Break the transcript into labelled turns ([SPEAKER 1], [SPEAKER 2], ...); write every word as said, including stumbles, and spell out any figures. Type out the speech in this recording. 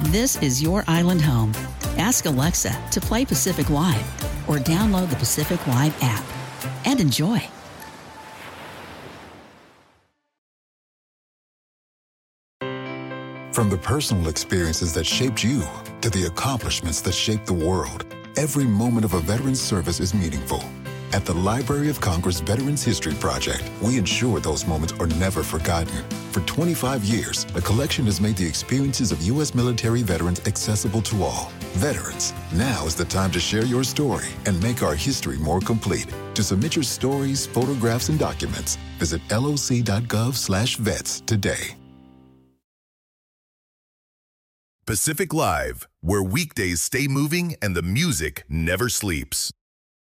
[SPEAKER 1] This is your island home. Ask Alexa to play Pacific Live or download the Pacific Live app and enjoy.
[SPEAKER 2] From the personal experiences that shaped you to the accomplishments that shaped the world, every moment of a veteran's service is meaningful. At the Library of Congress Veterans History Project, we ensure those moments are never forgotten. For twenty-five years, the collection has made the experiences of U S military veterans accessible to all. Veterans, now is the time to share your story and make our history more complete. To submit your stories, photographs, and documents, visit loc.gov slash vets today.
[SPEAKER 3] Pacific Live, where weekdays stay moving and the music never sleeps.